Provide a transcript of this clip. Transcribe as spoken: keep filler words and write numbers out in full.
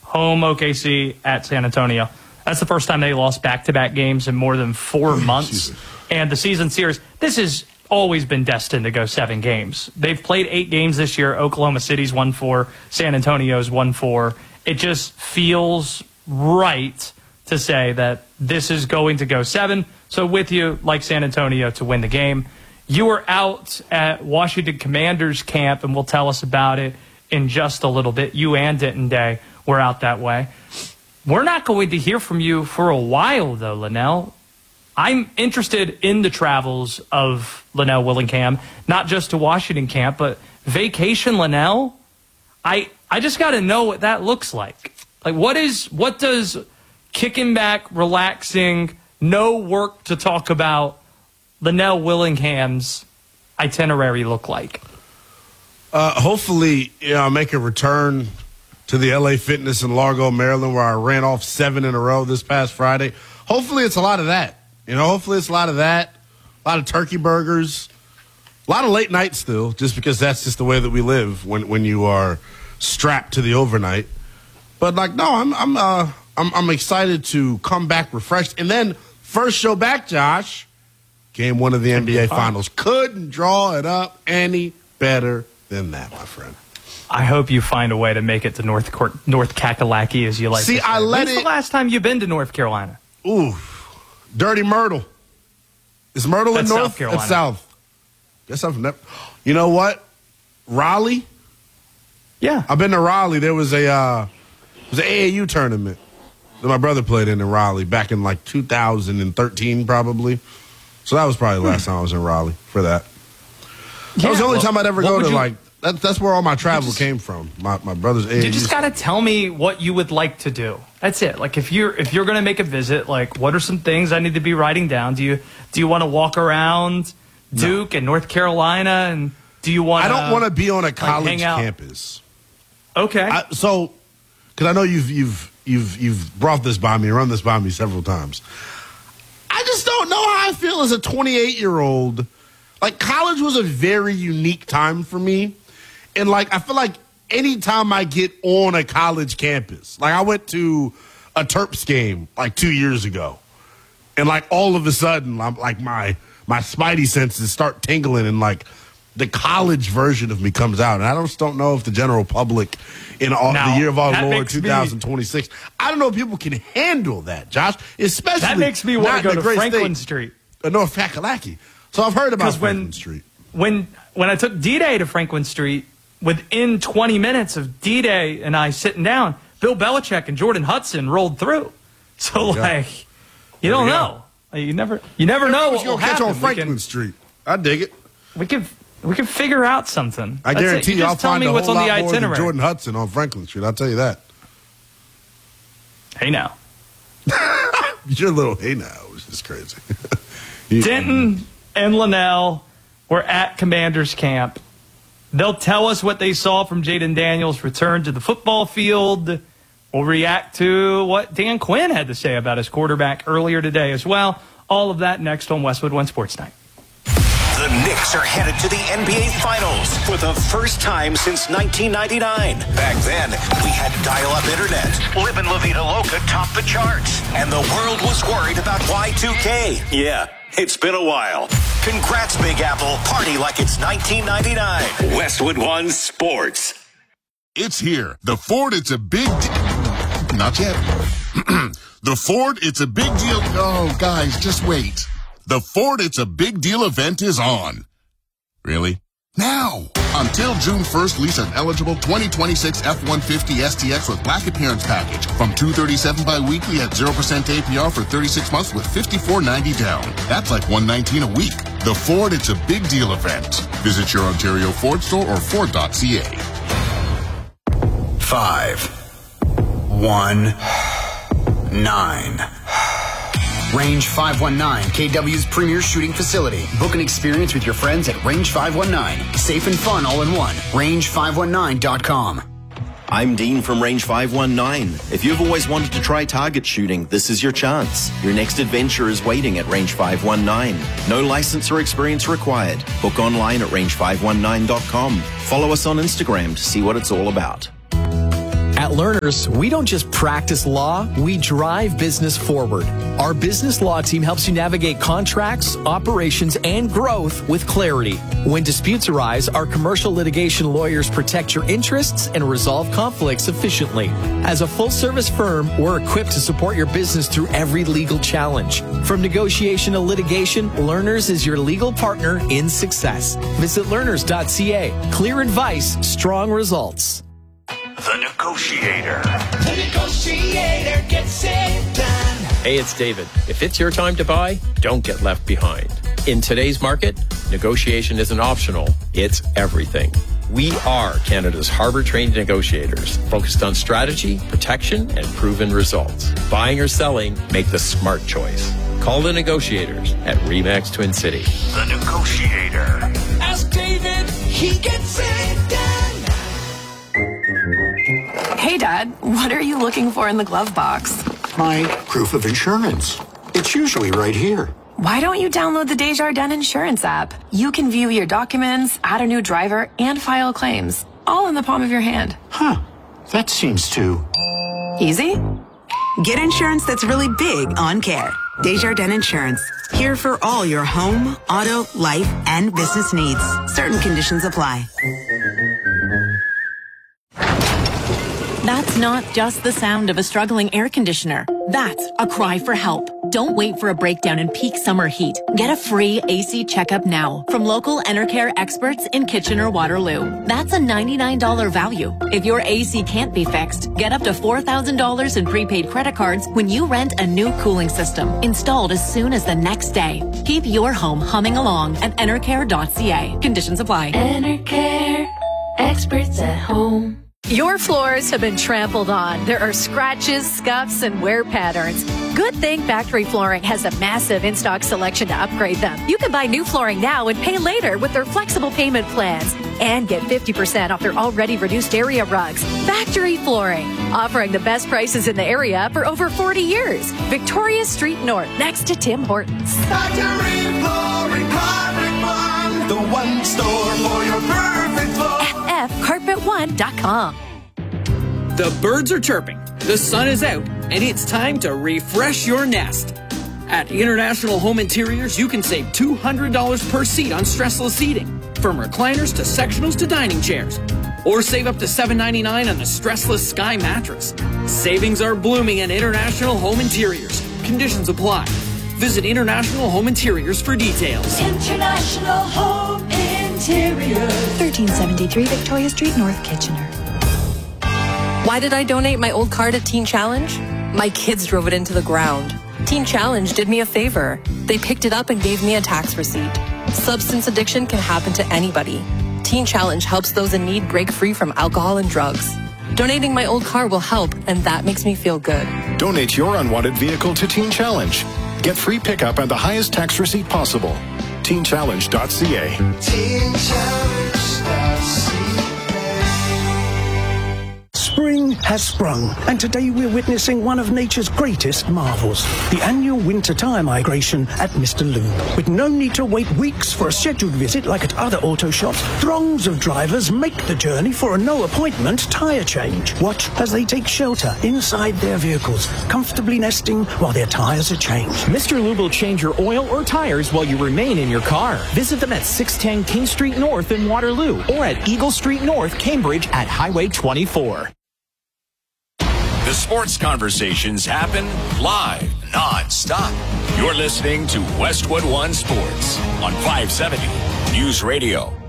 home O K C, at San Antonio. That's the first time they lost back-to-back games in more than four months. And the season series, this has always been destined to go seven games. They've played eight games this year. Oklahoma City's won four. San Antonio's won four. It just feels right to say that this is going to go seven. So with you, like San Antonio, to win the game. You were out at Washington Commanders camp, and we'll tell us about it in just a little bit. You and Denton Day were out that way. We're not going to hear from you for a while, though, Linnell. I'm interested in the travels of Linnell Willingham, not just to Washington camp, but vacation Linnell. I I just got to know what that looks like. Like, what is what does kicking back, relaxing, no work to talk about Linnell Willingham's itinerary look like? Uh, hopefully, you know, I'll make a return to the L A Fitness in Largo, Maryland, where I ran off seven in a row this past Friday. Hopefully it's a lot of that. You know, hopefully it's a lot of that, a lot of turkey burgers, a lot of late nights still, just because that's just the way that we live when, when you are strapped to the overnight. But, like, no, I'm I'm uh, I'm, I'm excited to come back refreshed. And then first show back, Josh, game one of the N B A Finals. Couldn't draw it up any better than that, my friend. I hope you find a way to make it to North Court, North Kakalaki, as you like. See, to say. I let When's it. the last time you've been to North Carolina? Ooh, Dirty Myrtle. Is Myrtle That's in North? South Carolina. It's South. Guess I'm from that. You know what? Raleigh. Yeah, I've been to Raleigh. There was a uh, it was an A A U tournament that my brother played in in Raleigh back in like two thousand thirteen, probably. So that was probably the last hmm. time I was in Raleigh for that. That yeah, was the only well, time I'd ever go to you, like. That, that's where all my travel just, came from. My my brother's A A U. You just gotta tell me what you would like to do. That's it. Like if you're if you're gonna make a visit, like what are some things I need to be writing down? Do you do you want to walk around Duke no. and North Carolina, and do you want? I don't want to be on a like, college hang out? campus. Okay. I, so, because I know you've you've you've you've brought this by me, run this by me several times. I just don't know how I feel as a twenty-eight year old. Like college was a very unique time for me. And, like, I feel like anytime I get on a college campus, like I went to a Terps game like two years ago, and, like, all of a sudden, I'm like my my spidey senses start tingling, and, like, the college version of me comes out. And I just don't know if the general public in all, now, the year of our Lord twenty twenty-six, I don't know if people can handle that, Josh, especially that makes me want to go to Franklin state, Street. Uh, North Kakalaki. So I've heard about Franklin when, Street. When, when I took D-Day to Franklin Street, within twenty minutes of D-Day and I sitting down, Bill Belichick and Jordan Hudson rolled through. So, like, you don't know. You never, you never know what will happen. On Franklin can, Street. I dig it. We can, we can figure out something. I That's guarantee you, you, just I'll tell find me a what's whole on the lot more than itinerary. Jordan Hudson on Franklin Street. I'll tell you that. Hey now, your little hey now was just crazy. Denton and Linnell were at Commanders camp. They'll tell us what they saw from Jaden Daniels' return to the football field. We'll react to what Dan Quinn had to say about his quarterback earlier today as well. All of that next on Westwood One Sports Night. The Knicks are headed to the N B A Finals for the first time since nineteen ninety-nine. Back then, we had dial-up internet. Livin' La Vida Loca topped the charts. And the world was worried about Y two K. Yeah, it's been a while. Congrats, Big Apple. Party like it's nineteen ninety-nine. Westwood One Sports. It's here. The Ford, it's a big deal. Not yet. The Ford, it's a big deal. Oh, guys, just wait. The Ford, it's a big deal event is on. Really? Now! Until June first, lease an eligible twenty twenty-six F one fifty S T X with Black Appearance Package from two hundred thirty-seven dollars bi-weekly at zero percent A P R for thirty-six months with fifty-four ninety down. That's like one hundred nineteen dollars a week. The Ford, it's a big deal event. Visit your Ontario Ford store or Ford dot C A. Five. One. Nine. Range five one nine, K W's premier shooting facility. Book an experience with your friends at Range five one nine. Safe and fun all in one. range five one nine dot com. I'm Dean from Range five one nine. If you've always wanted to try target shooting, this is your chance. Your next adventure is waiting at Range five one nine. No license or experience required. Book online at range five one nine dot com. Follow us on Instagram to see what it's all about. At Learners, we don't just practice law, we drive business forward. Our business law team helps you navigate contracts, operations, and growth with clarity. When disputes arise, our commercial litigation lawyers protect your interests and resolve conflicts efficiently. As a full-service firm, we're equipped to support your business through every legal challenge. From negotiation to litigation, Learners is your legal partner in success. Visit learners dot c a. Clear advice, strong results. The Negotiator. The Negotiator gets it done. Hey, it's David. If it's your time to buy, don't get left behind. In today's market, negotiation isn't optional, it's everything. We are Canada's harbor-trained negotiators, focused on strategy, protection, and proven results. Buying or selling, make the smart choice. Call the negotiators at Remax Twin City. The Negotiator. Ask David, he gets it done. Hey, Dad, what are you looking for in the glove box? My proof of insurance. It's usually right here. Why don't you download the Desjardins Insurance app? You can view your documents, add a new driver, and file claims, all in the palm of your hand. Huh. That seems too... easy? Get insurance that's really big on care. Desjardins Insurance. Here for all your home, auto, life, and business needs. Certain conditions apply. That's not just the sound of a struggling air conditioner. That's a cry for help. Don't wait for a breakdown in peak summer heat. Get a free A C checkup now from local Enercare experts in Kitchener-Waterloo. That's a ninety-nine dollars value. If your A C can't be fixed, get up to four thousand dollars in prepaid credit cards when you rent a new cooling system, installed as soon as the next day. Keep your home humming along at enercare dot c a. Conditions apply. Enercare, experts at home. Your floors have been trampled on. There are scratches, scuffs, and wear patterns. Good thing Factory Flooring has a massive in-stock selection to upgrade them. You can buy new flooring now and pay later with their flexible payment plans. And get fifty percent off their already reduced area rugs. Factory Flooring, offering the best prices in the area for over forty years. Victoria Street North, next to Tim Hortons. Factory Flooring, Carpet One, the one store for your perfect floor. F F carpet one dot com. The birds are chirping, the sun is out, and it's time to refresh your nest. At International Home Interiors, you can save two hundred dollars per seat on stressless seating, from recliners to sectionals to dining chairs. Or save up to seven ninety-nine on the stressless Sky mattress. Savings are blooming at International Home Interiors. Conditions apply. Visit International Home Interiors for details. International Home Interiors. thirteen seventy-three Victoria Street, North Kitchener. Why did I donate my old car to Teen Challenge? My kids drove it into the ground. Teen Challenge did me a favor. They picked it up and gave me a tax receipt. Substance addiction can happen to anybody. Teen Challenge helps those in need break free from alcohol and drugs. Donating my old car will help, and that makes me feel good. Donate your unwanted vehicle to Teen Challenge. Get free pickup and the highest tax receipt possible. teen challenge dot c a. teen challenge dot c a. Spring has sprung, and today we're witnessing one of nature's greatest marvels, the annual winter tire migration at Mister Lube. With no need to wait weeks for a scheduled visit like at other auto shops, throngs of drivers make the journey for a no-appointment tire change. Watch as they take shelter inside their vehicles, comfortably nesting while their tires are changed. Mister Lube will change your oil or tires while you remain in your car. Visit them at six ten King Street North in Waterloo or at Eagle Street North, Cambridge at Highway twenty-four. The sports conversations happen live, non-stop. You're listening to Westwood One Sports on five seventy News Radio.